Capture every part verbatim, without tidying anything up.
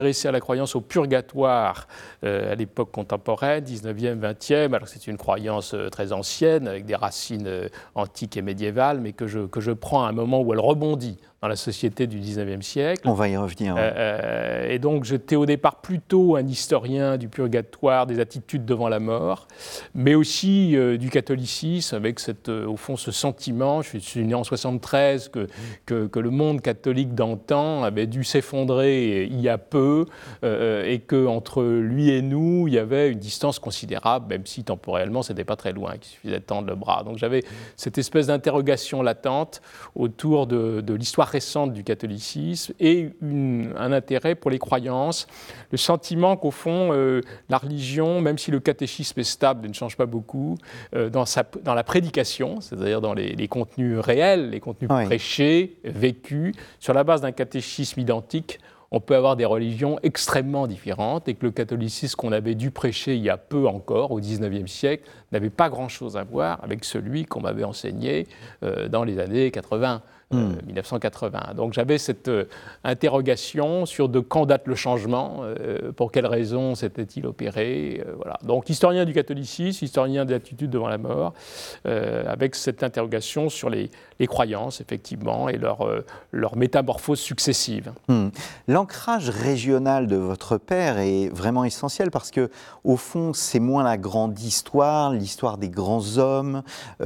intéressé à la croyance au purgatoire euh, à l'époque contemporaine, dix-neuvième, vingtième. Alors c'est une croyance euh, très ancienne, avec des racines euh, antiques et médiévales, mais que je, que je prends à un moment où elle rebondit dans la société du dix-neuvième siècle. On va y revenir. Ouais. Euh, et donc j'étais au départ plutôt un historien du purgatoire, des attitudes devant la mort, mais aussi euh, du catholicisme, avec cette, euh, au fond ce sentiment, je suis né en soixante-treize, que, que, que le monde catholique d'antan avait dû s'effondrer il y a peu, euh, et qu'entre lui et nous, il y avait une distance considérable, même si temporellement, ce n'était pas très loin, qu'il suffisait de tendre le bras. Donc j'avais cette espèce d'interrogation latente autour de, de l'histoire récente du catholicisme et une, un intérêt pour les croyances, le sentiment qu'au fond, euh, la religion, même si le catéchisme est stable, ne change pas beaucoup, euh, dans, sa, dans la prédication, c'est-à-dire dans les, les contenus réels, les contenus oui. prêchés, vécus, sur la base d'un catéchisme identique, on peut avoir des religions extrêmement différentes et que le catholicisme qu'on avait dû prêcher il y a peu encore, au dix-neuvième siècle, n'avait pas grand-chose à voir avec celui qu'on m'avait enseigné euh, dans les années quatre-vingts. Euh, mille neuf cent quatre-vingts. Donc j'avais cette euh, interrogation sur de quand date le changement, euh, pour quelles raisons s'était-il opéré, euh, voilà. Donc historien du catholicisme, historien de l'attitude devant la mort, euh, avec cette interrogation sur les, les croyances, effectivement, et leur, euh, leur métamorphose successive. Hmm. L'ancrage régional de votre père est vraiment essentiel parce que, au fond, c'est moins la grande histoire, l'histoire des grands hommes,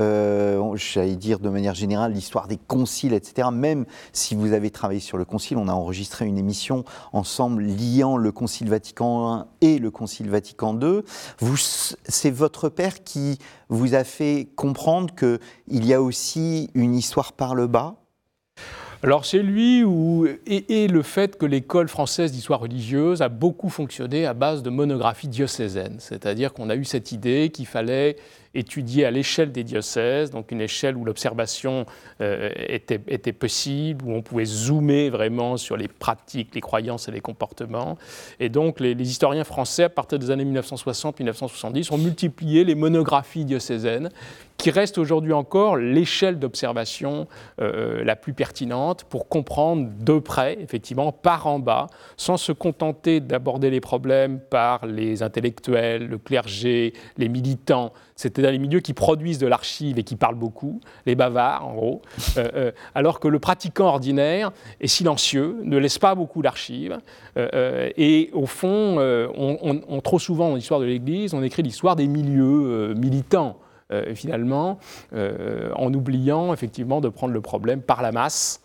euh, j'allais dire de manière générale l'histoire des conciles, et cetera. Même si vous avez travaillé sur le concile, on a enregistré une émission ensemble liant le concile Vatican un et le concile Vatican deux. Vous, c'est votre père qui vous a fait comprendre qu'il y a aussi une histoire par le bas? Alors c'est lui où, et, et le fait que l'école française d'histoire religieuse a beaucoup fonctionné à base de monographies diocésaines. C'est-à-dire qu'on a eu cette idée qu'il fallait étudier à l'échelle des diocèses, donc une échelle où l'observation euh, était, était possible, où on pouvait zoomer vraiment sur les pratiques, les croyances et les comportements. Et donc les, les historiens français, à partir des années mille neuf cent soixante mille neuf cent soixante-dix, ont multiplié les monographies diocésaines, qui reste aujourd'hui encore l'échelle d'observation euh, la plus pertinente pour comprendre de près, effectivement, par en bas, sans se contenter d'aborder les problèmes par les intellectuels, le clergé, les militants. C'était dans les milieux qui produisent de l'archive et qui parlent beaucoup, les bavards en gros, euh, euh, alors que le pratiquant ordinaire est silencieux, ne laisse pas beaucoup d'archives, euh, euh, et au fond, euh, on, on, on, trop souvent dans l'histoire de l'Église, on écrit l'histoire des milieux euh, militants, euh, finalement, euh, en oubliant effectivement de prendre le problème par la masse,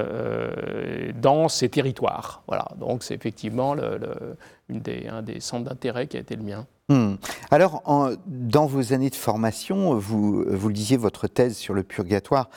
Euh, dans ces territoires. Voilà. Donc c'est effectivement le, le, une des, un des centres d'intérêt qui a été le mien. Hmm. Alors, en, dans vos années de formation, vous, vous le disiez, votre thèse sur le purgatoire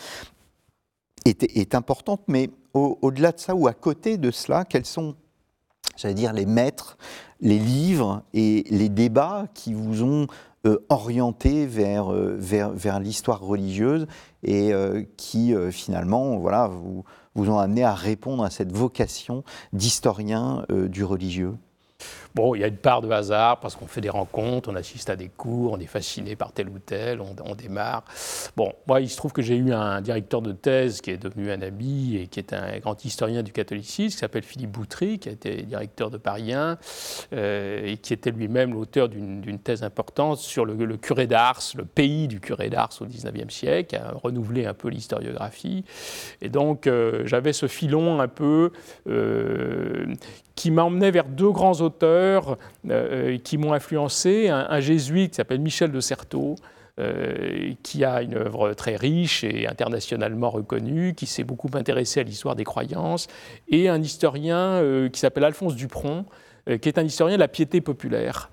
est, est importante, mais au, au-delà de ça ou à côté de cela, quels sont, j'allais dire, les maîtres, les livres et les débats qui vous ont euh, orienté vers, euh, vers, vers l'histoire religieuse et euh, qui, euh, finalement, voilà, vous, vous ont amené à répondre à cette vocation d'historien euh, du religieux? Bon, il y a une part de hasard parce qu'on fait des rencontres, on assiste à des cours, on est fasciné par tel ou tel, on, on démarre. Bon, moi, il se trouve que j'ai eu un directeur de thèse qui est devenu un ami et qui est un grand historien du catholicisme, qui s'appelle Philippe Boutry, qui a été directeur de Paris un, euh, et qui était lui-même l'auteur d'une, d'une thèse importante sur le, le curé d'Ars, le pays du curé d'Ars au dix-neuvième siècle, qui a renouvelé un peu l'historiographie. Et donc, euh, j'avais ce filon un peu euh, qui m'emmenait vers deux grands auteurs euh, qui m'ont influencé. Un, un jésuite qui s'appelle Michel de Certeau, euh, qui a une œuvre très riche et internationalement reconnue, qui s'est beaucoup intéressé à l'histoire des croyances, et un historien euh, qui s'appelle Alphonse Dupron, qui est un historien de la piété populaire,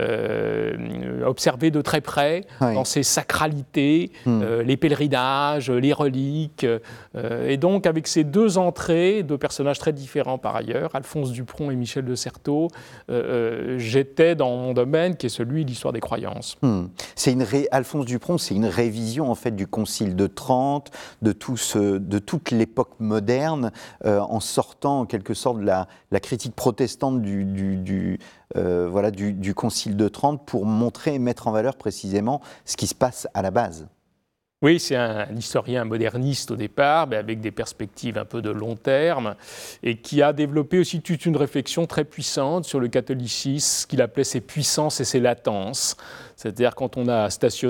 euh, observé de très près oui. dans ses sacralités, mmh. euh, les pèlerinages, les reliques. Euh, et donc, avec ces deux entrées, deux personnages très différents par ailleurs, Alphonse Dupron et Michel de Certeau, euh, j'étais dans mon domaine qui est celui de l'histoire des croyances. Mmh. C'est une ré... Alphonse Dupron, c'est une révision en fait du Concile de Trente, de, tout ce, de toute l'époque moderne, euh, en sortant en quelque sorte de la, la critique protestante du, du Du, du, euh, voilà, du, du Concile de Trente pour montrer et mettre en valeur précisément ce qui se passe à la base. Oui, c'est un, un historien moderniste au départ, mais avec des perspectives un peu de long terme, et qui a développé aussi toute une réflexion très puissante sur le catholicisme, ce qu'il appelait ses puissances et ses latences. C'est-à-dire quand on a stationné